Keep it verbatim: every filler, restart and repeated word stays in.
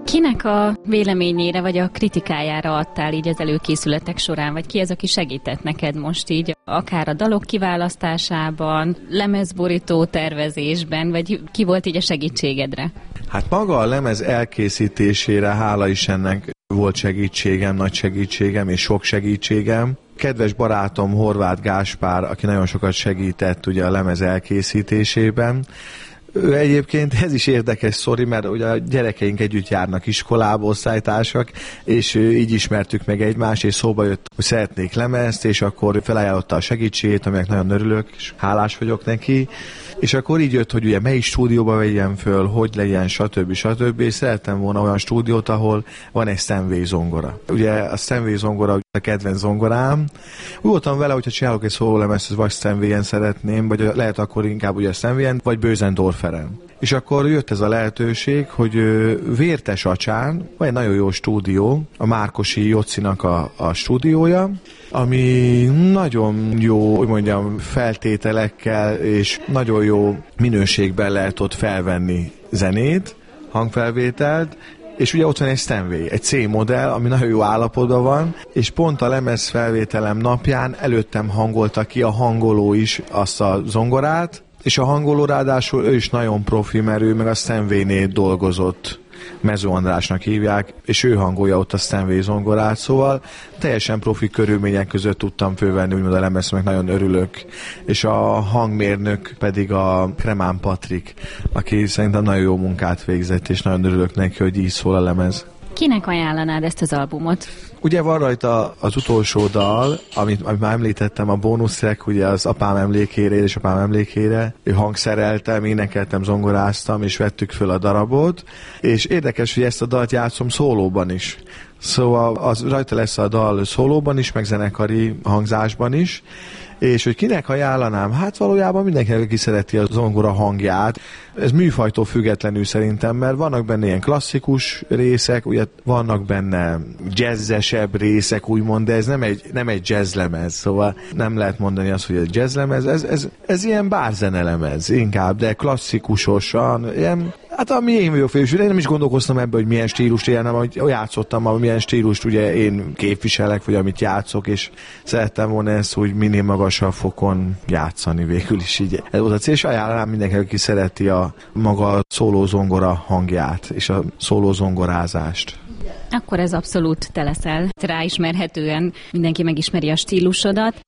Kinek a véleményére vagy a kritikájára adtál így az előkészületek során, vagy ki az, aki segített neked most így, akár a dalok kiválasztásában, lemezborító tervezésben, vagy ki volt így a segítségedre? Hát maga a lemez elkészítésére, hála Istennek, volt segítségem, nagy segítségem és sok segítségem. Kedves barátom Horváth Gáspár, aki nagyon sokat segített ugye a lemez elkészítésében. Ő egyébként, ez is érdekes sztori, mert ugye a gyerekeink együtt járnak iskolába, osztálytársak, és így ismertük meg egymást, és szóba jött, hogy szeretnék lemezt, és akkor felajánlotta a segítségét, aminek nagyon örülök, és hálás vagyok neki. És akkor így jött, hogy ugye melyik stúdióba vegyem föl, hogy legyen, stb. stb. És szerettem volna olyan stúdiót, ahol van egy Steinway zongora. Ugye a Steinway zongora a kedvenc zongorám. Úgy voltam vele, hogyha csinálok egy szólemezt, vagy Steinwayen szeretném, vagy lehet akkor inkább ugye Steinwayen, vagy Bösendorferen. És akkor jött ez a lehetőség, hogy Vértes Acsán van egy nagyon jó stúdió, a Márkosi Jocinak a, a stúdiója, ami nagyon jó, hogy mondjam, feltételekkel és nagyon jó minőségben lehet ott felvenni zenét, hangfelvételt, és ugye ott van egy Steinway, egy C-modell, ami nagyon jó állapotban van, és pont a lemez felvételem napján előttem hangolta ki a hangoló is azt a zongorát, és a hangoló ráadásul ő is nagyon profi, mert ő meg a Steinway-nél dolgozott. Mező Andrásnak hívják, és ő hangolja ott a Steinway zongorát, szóval teljesen profi körülmények között tudtam fölvenni, úgymond a lemezt, meg nagyon örülök. És a hangmérnök pedig a Kremán Patrik, aki szerintem nagyon jó munkát végzett, és nagyon örülök neki, hogy így szól a lemez. Kinek ajánlanád ezt az albumot? Ugye van rajta az utolsó dal, amit, amit már említettem, a bónusztrack, ugye az apám emlékére és apám emlékére. Ő hangszereltem, énekeltem, zongoráztam, és vettük föl a darabot. És érdekes, hogy ezt a dalt játszom szólóban is. Szóval az rajta lesz a dal szólóban is, meg zenekari hangzásban is. És hogy kinek ajánlanám? Hát valójában mindenkinek, aki szereti a zongora hangját. Ez műfajtól függetlenül szerintem, mert vannak benne ilyen klasszikus részek, ugye vannak benne jazzesebb részek, úgymond, de ez nem egy, nem egy jazzlemez, szóval nem lehet mondani azt, hogy egy jazzlemez, ez, ez, ez ilyen bárzenelemez inkább, de klasszikusosan, ilyen, hát ami én vagyok fősül, én nem is gondolkoztam ebben, hogy milyen stílust élnem, hogy játszottam, hogy milyen stílust ugye én képviselek, vagy amit játszok, és szerettem volna ezt úgy minél magasabb fokon játszani végül is így. Ez volt a cél, és ajánlám mindenki, aki szereti a maga szólózongora hangját, és a szólózongorázást. Akkor ez abszolút te leszel. Ráismerhetően mindenki megismeri a stílusodat.